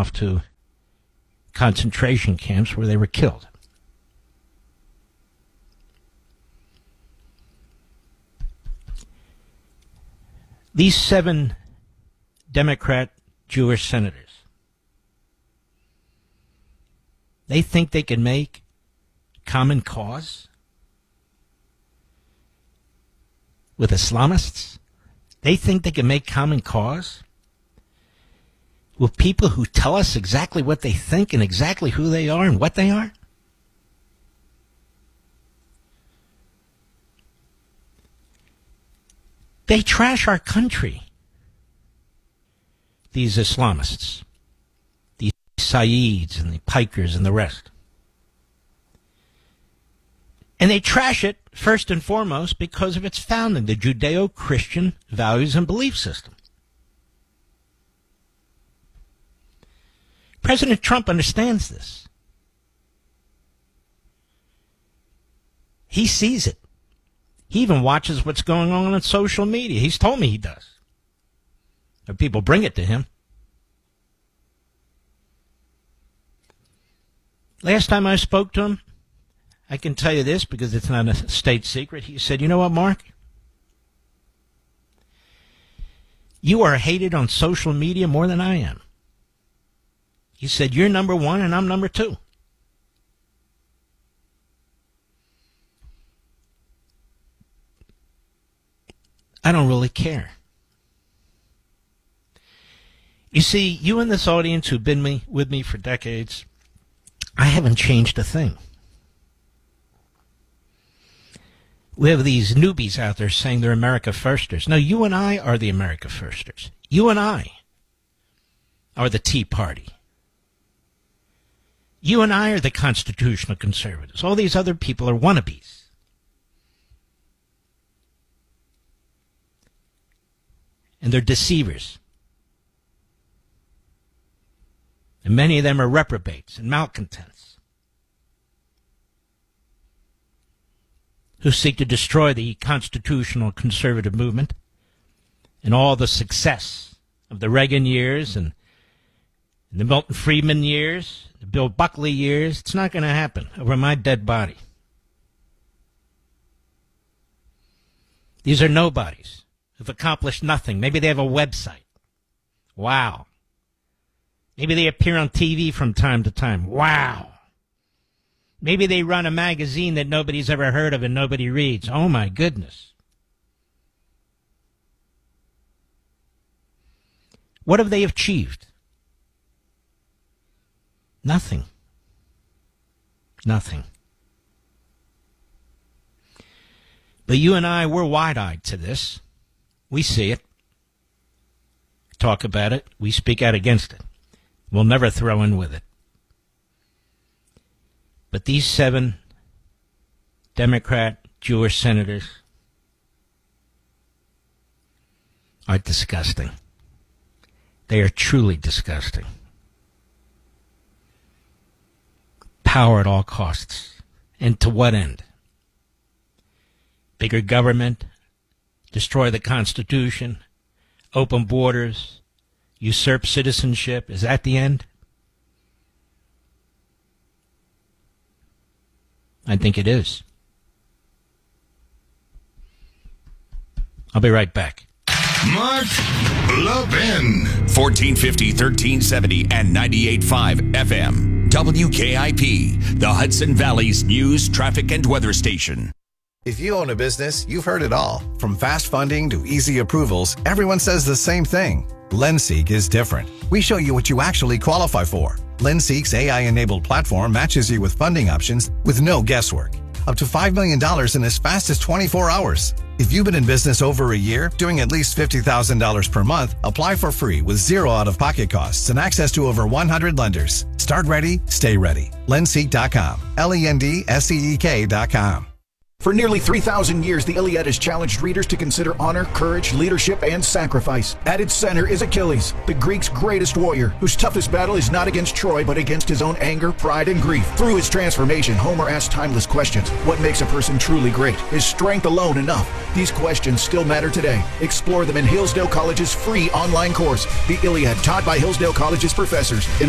off to concentration camps where they were killed. These 7 Democrat Jewish senators, they think they can make common cause with Islamists? They think they can make common cause with people who tell us exactly what they think and exactly who they are and what they are? They trash our country, these Islamists, these Saids and the Pikers and the rest. And they trash it first and foremost because of its founding, the Judeo-Christian values and belief system. President Trump understands this. He sees it. He even watches what's going on social media. He's told me he does. Or people bring it to him. Last time I spoke to him, I can tell you this because it's not a state secret. He said, "You know what, Mark? You are hated on social media more than I am." He said, "You're number one and I'm number two." I don't really care. You see, you in this audience who've been with me for decades, I haven't changed a thing. We have these newbies out there saying they're America Firsters. No, you and I are the America Firsters. You and I are the Tea Party. You and I are the constitutional conservatives. All these other people are wannabes. And they're deceivers. And many of them are reprobates and malcontents who seek to destroy the constitutional conservative movement and all the success of the Reagan years and the Milton Friedman years, the Bill Buckley years. It's not going to happen over my dead body. These are nobodies who've accomplished nothing. Maybe they have a website. Wow. Maybe they appear on TV from time to time. Wow. Maybe they run a magazine that nobody's ever heard of and nobody reads. Oh, my goodness. What have they achieved? Nothing. Nothing. But you and I, we're wide-eyed to this. We see it. Talk about it. We speak out against it. We'll never throw in with it. But these 7 Democrat Jewish senators are disgusting. They are truly disgusting. Power at all costs. And to what end? Bigger government, destroy the Constitution, open borders, usurp citizenship. Is that the end? I think it is. I'll be right back. Mark Levin. 1450, 1370, and 98.5 FM. WKIP, the Hudson Valley's news, traffic, and weather station. If you own a business, you've heard it all. From fast funding to easy approvals, everyone says the same thing. LendSeek is different. We show you what you actually qualify for. LendSeek's AI-enabled platform matches you with funding options with no guesswork. Up to $5 million in as fast as 24 hours. If you've been in business over a year, doing at least $50,000 per month, apply for free with zero out-of-pocket costs and access to over 100 lenders. Start ready, stay ready. LendSeek.com. LendSeek.com. For nearly 3,000 years, the Iliad has challenged readers to consider honor, courage, leadership, and sacrifice. At its center is Achilles, the Greeks' greatest warrior, whose toughest battle is not against Troy, but against his own anger, pride, and grief. Through his transformation, Homer asks timeless questions. What makes a person truly great? Is strength alone enough? These questions still matter today. Explore them in Hillsdale College's free online course, The Iliad, taught by Hillsdale College's professors.